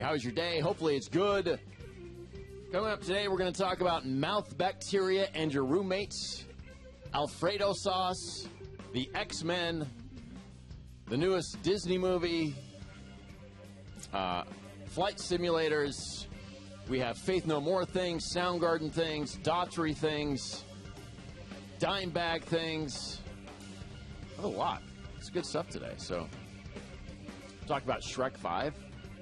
How's your day? Hopefully it's good. Coming up today, we're going to talk about mouth bacteria and your roommates, Alfredo sauce, the X-Men, the newest Disney movie, flight simulators. We have Faith No More things, Soundgarden things, Daughtry things, Dimebag things. A lot. It's good stuff today. So, talk about Shrek 5.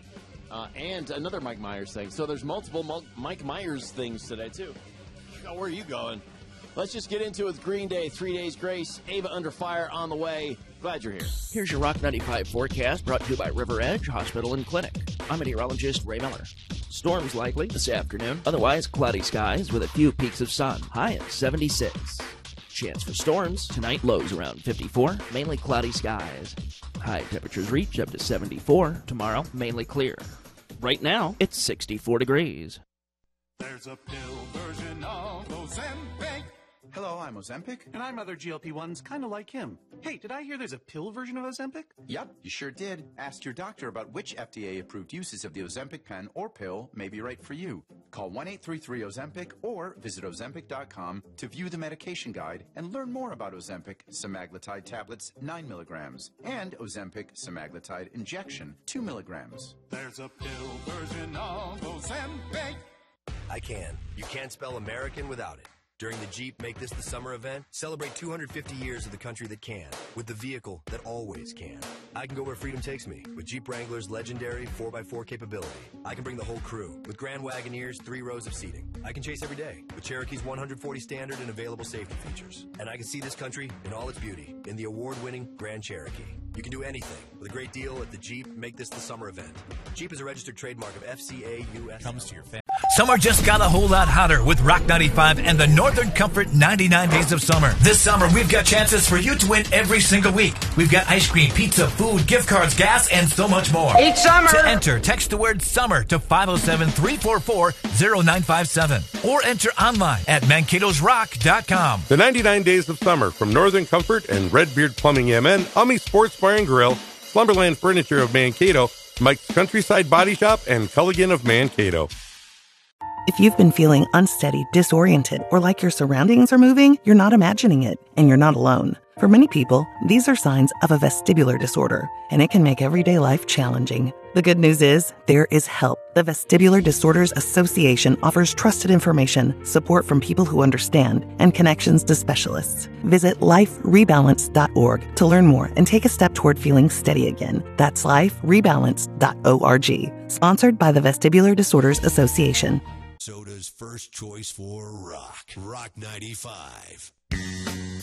And another Mike Myers thing. So there's multiple Mike Myers things today, too. Oh, where are you going? Let's just get into it with Green Day, 3 Days Grace, Ava Under Fire on the way. Glad you're here. Here's your Rock 95 forecast brought to you by River Edge Hospital and Clinic. I'm meteorologist Ray Miller. Storms likely this afternoon. Otherwise, cloudy skies with a few peaks of sun. High at 76. Chance for storms. Tonight, lows around 54. Mainly cloudy skies. High temperatures reach up to 74. Tomorrow, mainly clear. Right now, it's 64 degrees. There's a pill version of Ozempic. Hello, I'm Ozempic. And I'm other GLP-1s kind of like him. Hey, did I hear there's a pill version of Ozempic? Yep, you sure did. Ask your doctor about which FDA-approved uses of the Ozempic pen or pill may be right for you. Call 1-833-OZEMPIC or visit Ozempic.com to view the medication guide and learn more about Ozempic semaglutide tablets 9 milligrams and Ozempic semaglutide injection 2 milligrams. There's a pill version of Ozempic. I can. You can't spell American without it. During the Jeep Make This the Summer event, celebrate 250 years of the country that can, with the vehicle that always can. I can go where freedom takes me, with Jeep Wrangler's legendary 4x4 capability. I can bring the whole crew, with Grand Wagoneer's 3 rows of seating. I can chase every day, with Cherokee's 140 standard and available safety features. And I can see this country in all its beauty, in the award-winning Grand Cherokee. You can do anything, with a great deal at the Jeep Make This the Summer event. Jeep is a registered trademark of FCA US. Comes to your family. Summer just got a whole lot hotter with Rock 95 and the Northern Comfort 99 Days of Summer. This summer, we've got chances for you to win every single week. We've got ice cream, pizza, food, gift cards, gas, and so much more. Each summer! To enter, text the word SUMMER to 507-344-0957 or enter online at mankatosrock.com. The 99 Days of Summer from Northern Comfort and Redbeard Plumbing MN, Ummy Sports Bar and Grill, Slumberland Furniture of Mankato, Mike's Countryside Body Shop, and Culligan of Mankato. If you've been feeling unsteady, disoriented, or like your surroundings are moving, you're not imagining it, and you're not alone. For many people, these are signs of a vestibular disorder, and it can make everyday life challenging. The good news is, there is help. The Vestibular Disorders Association offers trusted information, support from people who understand, and connections to specialists. Visit liferebalance.org to learn more and take a step toward feeling steady again. That's liferebalance.org. Sponsored by the Vestibular Disorders Association. Soda's first choice for rock. Rock 95.